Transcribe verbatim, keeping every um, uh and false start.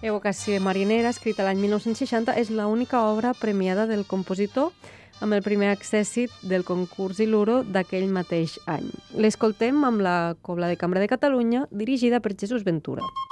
Evocació marinera, escrita l'any mil nou-cents seixanta, és l'única obra premiada del compositor amb el primer accèssit del concurs Iluro d'aquell mateix any. L'escoltem amb la Cobla de Cambra de Catalunya, dirigida per Jesús Ventura.